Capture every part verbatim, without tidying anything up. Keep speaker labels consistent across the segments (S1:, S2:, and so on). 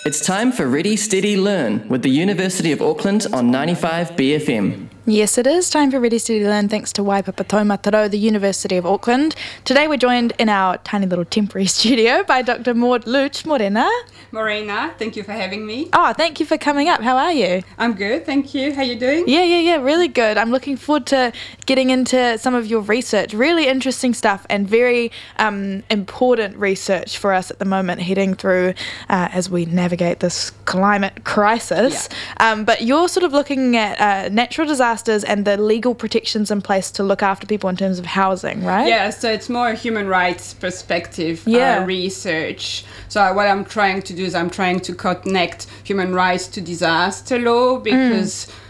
S1: It's time for Ready, Steady, Learn with the University of Auckland on ninety-five B F M.
S2: Yes, it is time for Ready, Steady, Learn thanks to Waipapa Taumataro, the University of Auckland. Today we're joined in our tiny little temporary studio by Doctor Maud Luch. Morena.
S3: Morena, thank you for having me.
S2: Oh, thank you for coming up. How are you?
S3: I'm good, thank you. How you doing?
S2: Yeah, yeah, yeah, really good. I'm looking forward to getting into some of your research. Really interesting stuff and very um, important research for us at the moment, heading through uh, as we navigate this climate crisis. Yeah. Um, but you're sort of looking at uh, natural disasters and the legal protections in place to look after people in terms of housing, right?
S3: Yeah, so it's more a human rights perspective
S2: yeah.
S3: uh, research. So what I'm trying to do is I'm trying to connect human rights to disaster law because mm.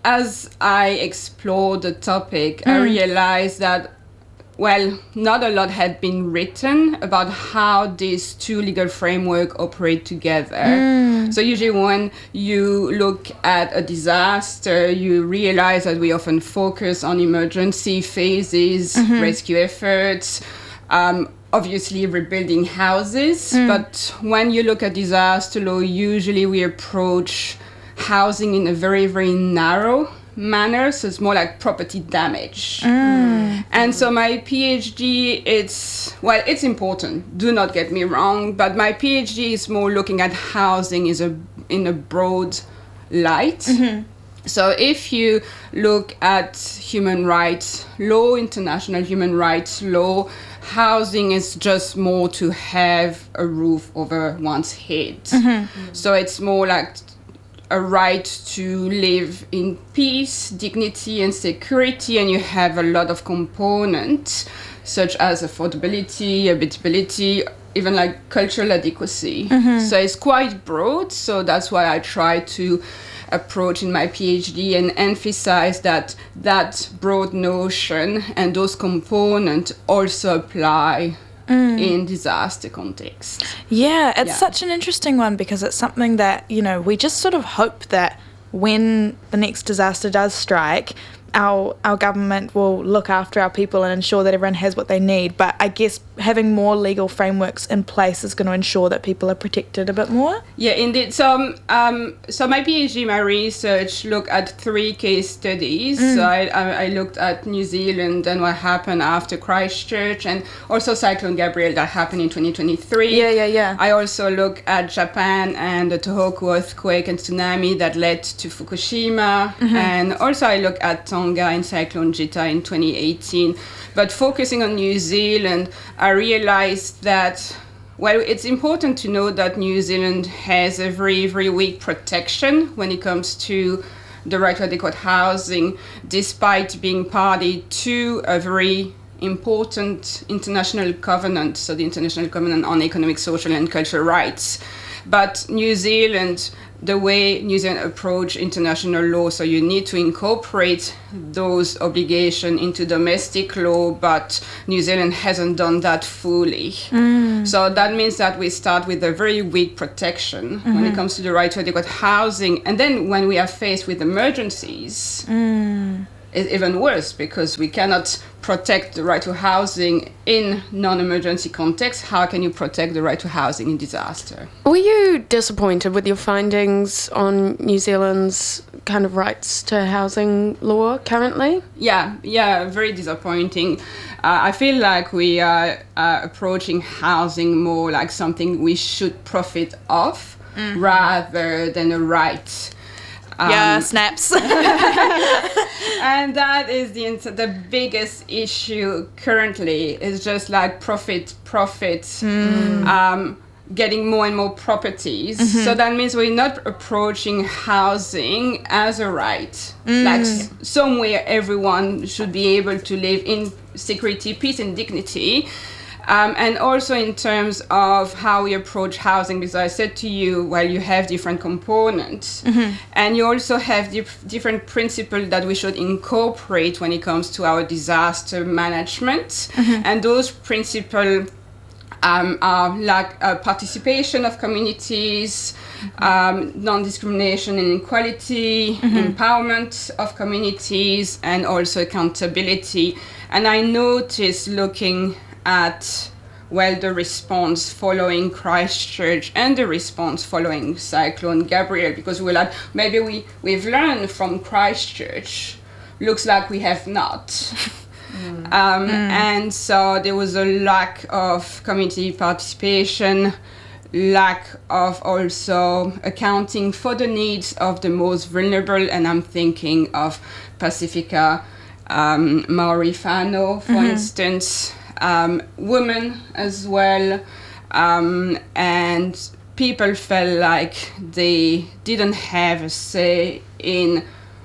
S3: as I explored the topic, mm. I realized that, well, not a lot had been written about how these two legal frameworks operate together. Mm. So usually when you look at a disaster, you realize that we often focus on emergency phases, mm-hmm. rescue efforts, um, obviously rebuilding houses. Mm. But when you look at disaster law, usually we approach housing in a very, very narrow manner, so it's more like property damage. Mm. And so my PhD, it's, well, it's important, do not get me wrong, but my PhD is more looking at housing is a, in a broad light. Mm-hmm. So if you look at human rights law, international human rights law, housing is just more to have a roof over one's head. Mm-hmm. So it's more like a right to live in peace, dignity, and security, and you have a lot of components such as affordability, habitability, even like cultural adequacy. Mm-hmm. So it's quite broad, so that's why I try to approach in my PhD and emphasize that that broad notion and those components also apply Mm. in disaster context.
S2: Yeah, it's
S3: yeah.
S2: such an interesting one because it's something that, you know, we just sort of hope that when the next disaster does strike, our our government will look after our people and ensure that everyone has what they need. But I guess having more legal frameworks in place is going to ensure that people are protected a bit more.
S3: Yeah, indeed. So, um, so my PhD, my research looked at three case studies. Mm. So I, I, I looked at New Zealand and what happened after Christchurch, and also Cyclone Gabrielle that happened in twenty twenty-three.
S2: Yeah, yeah, yeah.
S3: I also looked at Japan and the Tohoku earthquake and tsunami that led to Fukushima, mm-hmm. and also I looked at Tonga and Cyclone Gita in twenty eighteen. But focusing on New Zealand, I realized that, well, it's important to know that New Zealand has a very, very weak protection when it comes to the right to adequate housing, despite being party to a very important international covenant, so the International Covenant on Economic, Social and Cultural Rights. But New Zealand, the way New Zealand approach international law, so you need to incorporate those obligations into domestic law, but New Zealand hasn't done that fully. Mm. So that means that we start with a very weak protection mm-hmm. when it comes to the right to adequate housing. And then when we are faced with emergencies, mm. it's even worse because we cannot protect the right to housing in non-emergency context. How can you protect the right to housing in disaster?
S4: Were you disappointed with your findings on New Zealand's kind of rights to housing law currently?
S3: Yeah, yeah, very disappointing. Uh, I feel like we are uh, approaching housing more like something we should profit off mm. rather than a right.
S2: Um, yeah, snaps.
S3: And that is the the biggest issue currently, is just like profit, profit, mm. um, getting more and more properties. Mm-hmm. So that means we're not approaching housing as a right. Mm. Like s- somewhere everyone should be able to live in security, peace and dignity. Um, and also in terms of how we approach housing, because I said to you, well, you have different components, mm-hmm. and you also have dif- different principles that we should incorporate when it comes to our disaster management. Mm-hmm. And those principles um, are like uh, participation of communities, mm-hmm. um, non-discrimination and equality, mm-hmm. empowerment of communities, and also accountability. And I noticed looking at well, the response following Christchurch and the response following Cyclone Gabrielle, because we're like, maybe we, we've learned from Christchurch. Looks like we have not. mm. Um, mm. And so there was a lack of community participation, lack of also accounting for the needs of the most vulnerable, and I'm thinking of Pacifica um, Maori Whānau, for mm-hmm. instance, um, women as well, um, and people felt like they didn't have a say in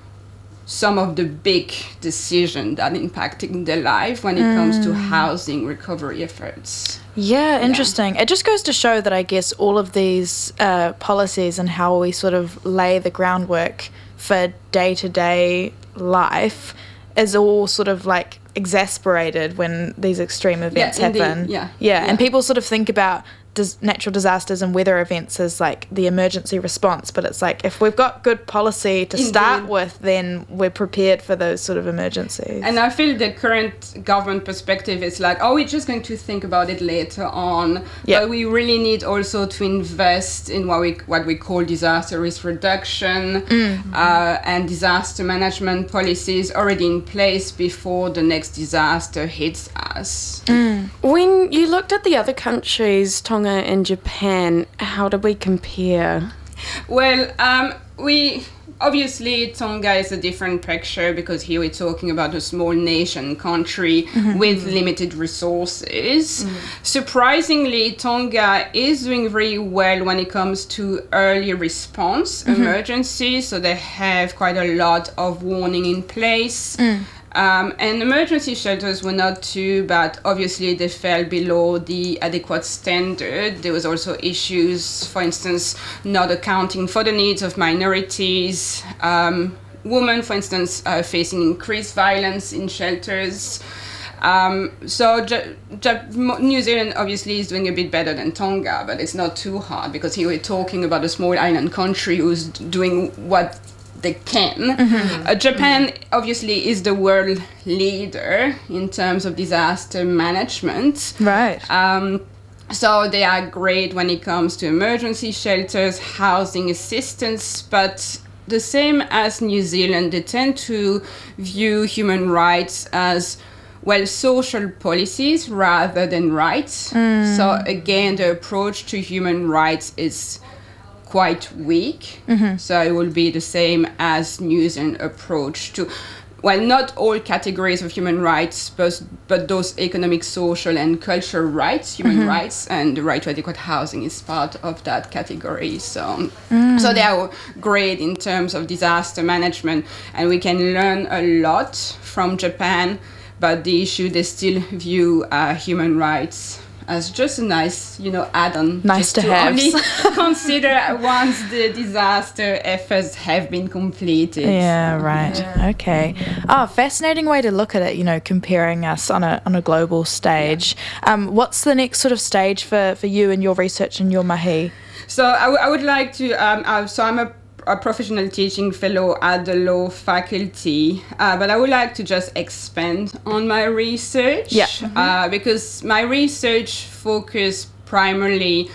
S3: some of the big decisions that impacted their life when it mm. comes to housing recovery efforts.
S2: Yeah, interesting. Yeah. It just goes to show that I guess all of these uh, policies and how we sort of lay the groundwork for day-to-day life is all sort of like exasperated when these extreme events
S3: yeah,
S2: happen.
S3: Yeah.
S2: yeah,
S3: yeah.
S2: And people sort of think about dis- natural disasters and weather events as like the emergency response, but it's like if we've got good policy to
S3: Indeed.
S2: start with, then we're prepared for those sort of emergencies.
S3: And I feel the current government perspective is like, oh, we're just going to think about it later on.
S2: Yep.
S3: But we really need also to invest in what we what we call disaster risk reduction mm. uh, and disaster management policies already in place before the next disaster hits us.
S4: Mm. When you looked at the other countries, Tonga and Japan, how did we compare?
S3: Well, um, we obviously Tonga is a different picture because here we're talking about a small nation country mm-hmm. with limited resources. Mm-hmm. Surprisingly, Tonga is doing very well when it comes to early response mm-hmm. emergencies, so they have quite a lot of warning in place. Mm. Um, and emergency shelters were not too bad. Obviously, they fell below the adequate standard. There was also issues, for instance, not accounting for the needs of minorities. Um, women, for instance, uh, facing increased violence in shelters. Um, so J- J- New Zealand obviously is doing a bit better than Tonga, but it's not too hard because here we're talking about a small island country who's doing what they can. Mm-hmm. Uh, Japan mm-hmm. obviously is the world leader in terms of disaster management.
S2: Right.
S3: Um, so they are great when it comes to emergency shelters, housing assistance, but the same as New Zealand, they tend to view human rights as, well, social policies rather than rights. Mm. So again, the approach to human rights is quite weak. Mm-hmm. So it will be the same as New Zealand approach to, well, not all categories of human rights, but, but those economic, social, and cultural rights, human mm-hmm. rights, and the right to adequate housing is part of that category. So, mm. so they are great in terms of disaster management, and we can learn a lot from Japan, but the issue, they still view uh, human rights as just a nice, you know, add-on.
S2: Nice to, to have.
S3: Only consider once the disaster efforts have been completed.
S2: Yeah, right. Yeah. Okay. Oh, fascinating way to look at it, you know, comparing us on a on a global stage. Yeah. Um, what's the next sort of stage for, for you and your research and your mahi?
S3: So I, w- I would like to, um, uh, so I'm a a professional teaching fellow at the law faculty, uh, but I would like to just expand on my research.
S2: Yeah. Mm-hmm.
S3: Uh, because my research focused primarily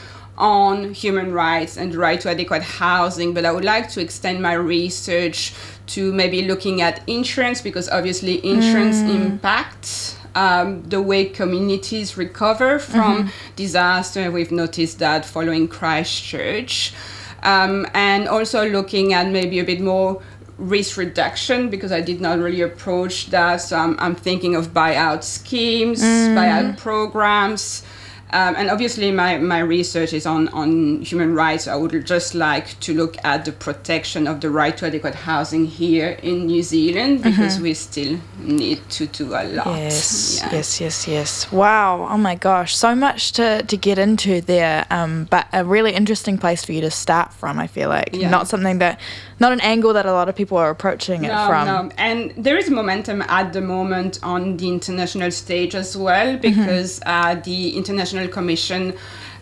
S3: on human rights and the right to adequate housing, but I would like to extend my research to maybe looking at insurance, because obviously insurance mm. impacts Um, the way communities recover from mm-hmm. disaster. We've noticed that following Christchurch. Um, and also looking at maybe a bit more risk reduction, because I did not really approach that. So I'm, I'm thinking of buyout schemes, mm. buyout programs. Um, and obviously my, my research is on, on human rights. I would just like to look at the protection of the right to adequate housing here in New Zealand, because mm-hmm. we still need to do a lot.
S2: Yes,
S3: yeah.
S2: yes, yes, yes. Wow, oh my gosh, so much to, to get into there, um, but a really interesting place for you to start from, I feel like.
S3: Yeah.
S2: Not something that, not an angle that a lot of people are approaching it
S3: no,
S2: from.
S3: No, and there is momentum at the moment on the international stage as well, because mm-hmm. uh, the International Commission,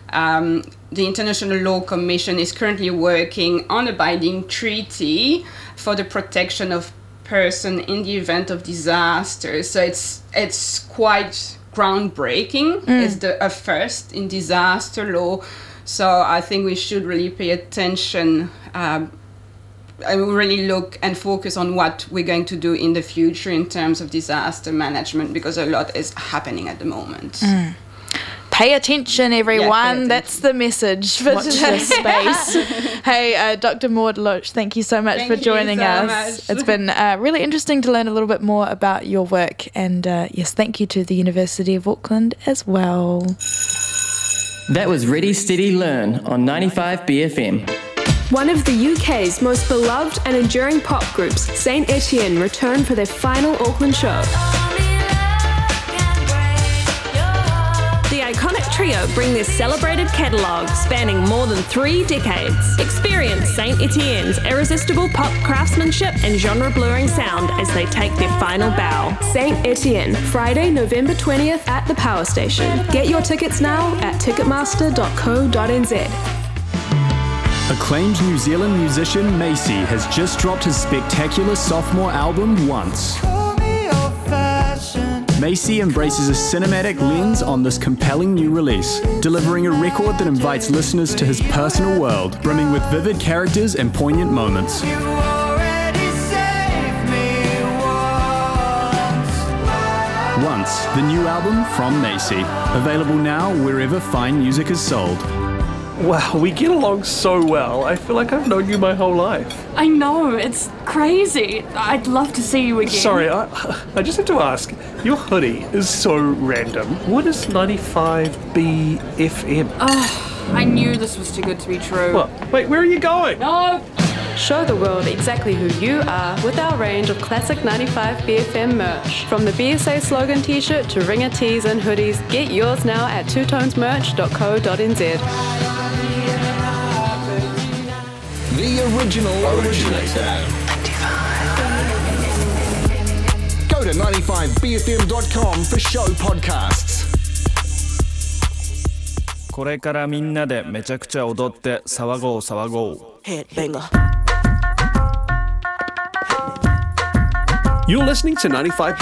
S3: um, the International Law Commission is currently working on a binding treaty for the protection of person in the event of disaster. So it's it's quite groundbreaking.
S2: Mm.
S3: It's the a first in disaster law. So I think we should really pay attention um, and really look and focus on what we're going to do in the future in terms of disaster management, because a lot is happening at the moment.
S2: Mm. Pay attention, everyone.
S3: Yeah, pay attention.
S2: That's the message for
S4: Watch
S2: today.
S4: your space.
S2: Hey, uh, Doctor Maud Loach, thank you so much
S3: Thank
S2: for
S3: you
S2: joining
S3: so
S2: us.
S3: much.
S2: It's been uh, really interesting to learn a little bit more about your work. And uh, yes, thank you to the University of Auckland as well.
S1: That was Ready, Steady, Learn on ninety-five B F M.
S5: One of the U K's most beloved and enduring pop groups, Saint Etienne, return for their final Auckland show. The iconic trio bring their celebrated catalogue spanning more than three decades. Experience Saint Etienne's irresistible pop craftsmanship and genre-blurring sound as they take their final bow. Saint Etienne, Friday, November twentieth at the Power Station. Get your tickets now at ticketmaster dot co dot n z.
S6: Acclaimed New Zealand musician Macy has just dropped his spectacular sophomore album, Once. Macy embraces a cinematic lens on this compelling new release, delivering a record that invites listeners to his personal world, brimming with vivid characters and poignant moments. Once, the new album from Macy, available now wherever fine music is sold.
S7: Wow, we get along so well. I feel like I've known you my whole life.
S8: I know, it's crazy. I'd love to see you again.
S7: Sorry, I, I just have to ask, your hoodie is so random. What is ninety-five B F M?
S8: Oh, I knew this was too good to be true.
S7: What? Wait, where are you going?
S8: No!
S5: Show the world exactly who you are with our range of classic ninety-five B F M merch. From the B S A slogan t-shirt to ringer tees and hoodies, get yours now at two tones merch dot co dot n z.
S9: The original originator. Go to ninety-five b f m dot com for show podcasts.
S10: これからみんなでめちゃくちゃ踊って騒ごう騒ごう。
S7: You're listening to ninety-five